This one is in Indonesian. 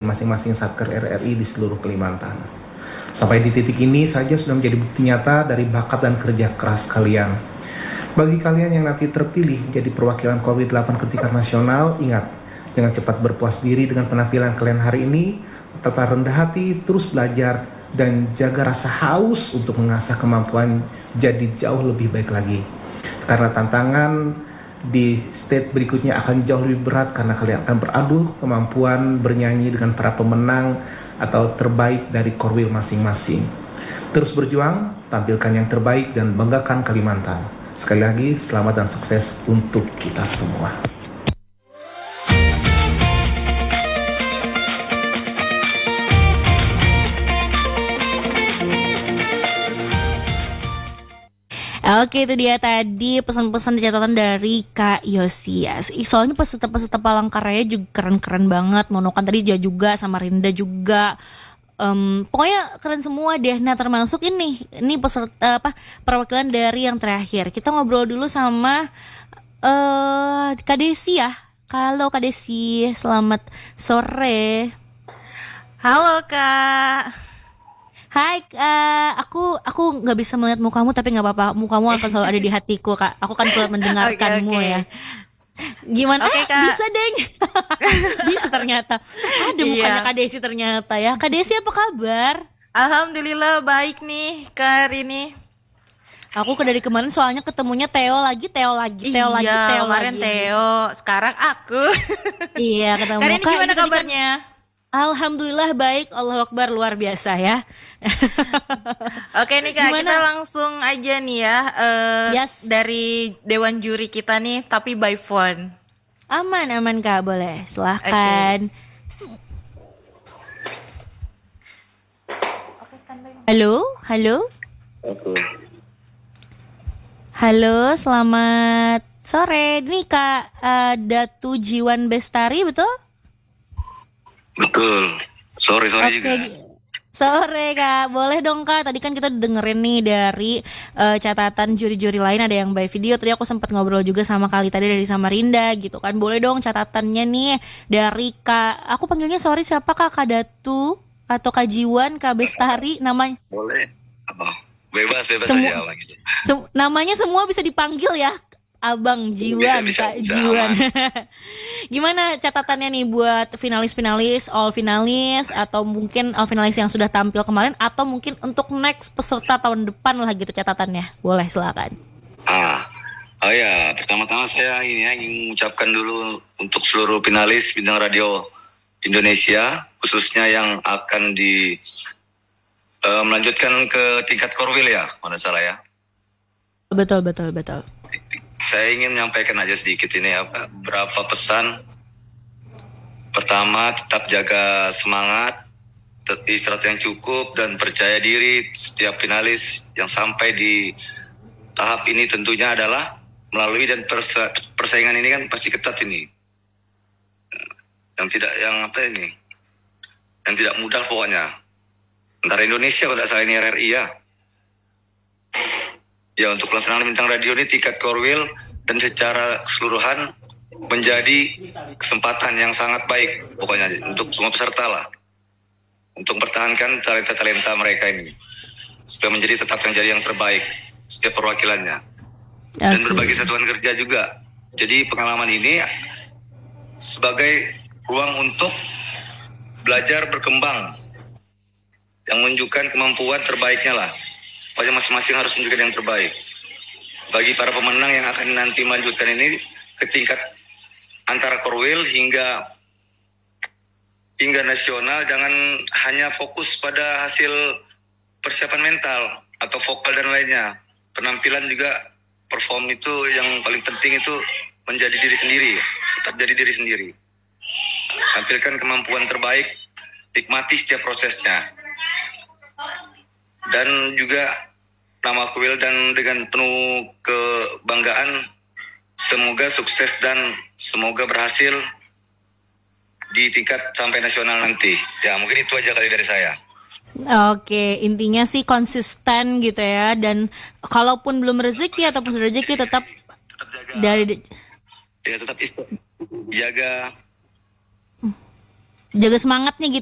masing-masing Satker RRI di seluruh Kalimantan. Sampai di titik ini saja sudah menjadi bukti nyata dari bakat dan kerja keras kalian. Bagi kalian yang nanti terpilih menjadi perwakilan COVID-8 ketika nasional, ingat, jangan cepat berpuas diri dengan penampilan kalian hari ini, tetaplah rendah hati, terus belajar, dan jaga rasa haus untuk mengasah kemampuan jadi jauh lebih baik lagi. Karena tantangan di stage berikutnya akan jauh lebih berat karena kalian akan beradu kemampuan bernyanyi dengan para pemenang atau terbaik dari Korwil masing-masing. Terus berjuang, tampilkan yang terbaik dan banggakan Kalimantan. Sekali lagi, selamat dan sukses untuk kita semua. Oke, itu dia tadi pesan-pesan catatan dari Kak Yosias. Soalnya peserta-peserta Palangkaraya juga keren-keren banget. Nonokan tadi juga sama Rinda juga. Pokoknya keren semua deh. Nah, termasuk ini peserta perwakilan dari yang terakhir. Kita ngobrol dulu sama Kak Desi ya. Halo Kak Desi, selamat sore. Halo Kak. Hai, aku nggak bisa melihat mukamu tapi nggak apa-apa. Mukamu akan selalu ada di hatiku, Kak. Aku kan selalu mendengarkanmu Okay. ya. Gimana? Kak. Bisa deng. Bisa ternyata. Ada mukanya Kak Desi ternyata ya. Kak Desi apa kabar? Alhamdulillah baik nih Kak Rini. Aku dari kemarin soalnya ketemunya Theo lagi. Kemarin Theo, sekarang aku. Iya, ketemu. Kak Rini gimana kabarnya? Alhamdulillah baik, Allahu Akbar, luar biasa ya. Oke nih Kak, Gimana? kita langsung aja nih ya. Yes. Dari Dewan Juri kita nih, tapi by phone. Aman Kak, boleh. Silahkan. Halo. Halo, selamat sore. Ini Kak Datu Jiwan Bestari, betul? Betul. Sore juga. Sore Kak, boleh dong Kak. Tadi kan kita dengerin nih dari catatan juri-juri lain, ada yang by video. Tadi aku sempat ngobrol juga sama Kali tadi dari Samarinda gitu kan. Boleh dong catatannya nih dari Kak. Aku panggilnya sorry siapa Kak Datu atau Kak Jiwan, Kak Bestari namanya? Boleh. Bebas Semua- aja gitu. Namanya semua bisa dipanggil ya. Abang Jiwan, Bisa, Kak Jiwan. Gimana catatannya nih buat finalis-finalis, all finalis, atau mungkin all finalis yang sudah tampil kemarin, atau mungkin untuk next peserta tahun depan lah gitu catatannya. Boleh, silakan. Oh ya, pertama-tama saya ingin mengucapkan dulu untuk seluruh finalis bintang radio Indonesia, khususnya yang akan melanjutkan ke tingkat Korwil ya, kalau tidak salah ya. Betul. Saya ingin menyampaikan aja sedikit ini berapa pesan. Pertama, tetap jaga semangat, istirahat yang cukup, dan percaya diri. Setiap finalis yang sampai di tahap ini tentunya adalah melalui, dan persaingan ini kan pasti ketat ini. Yang tidak mudah pokoknya. Antara Indonesia kalau tidak salah ini RRI ya. Ya, untuk pelaksanaan bintang radio ini tingkat Korwil dan secara keseluruhan menjadi kesempatan yang sangat baik pokoknya untuk semua peserta lah, untuk mempertahankan talenta-talenta mereka ini supaya tetap menjadi yang terbaik setiap perwakilannya. Dan berbagi satuan kerja juga. Jadi pengalaman ini sebagai ruang untuk belajar berkembang yang menunjukkan kemampuan terbaiknya lah. Pokoknya masing-masing harus menunjukkan yang terbaik. Bagi para pemenang yang akan nanti melanjutkan ini ke tingkat antara Korwil hingga nasional, jangan hanya fokus pada hasil persiapan mental atau vokal dan lainnya. Penampilan juga, perform itu yang paling penting, itu menjadi diri sendiri, tetap jadi diri sendiri. Tampilkan kemampuan terbaik, nikmati setiap prosesnya. Dan juga nama Korwil, dan dengan penuh kebanggaan, semoga sukses dan semoga berhasil di tingkat sampai nasional nanti. Ya, mungkin itu aja kali dari saya. Oke, intinya sih konsisten gitu ya, dan kalaupun belum rezeki ataupun sudah rezeki tetap jaga. jaga semangatnya gitu.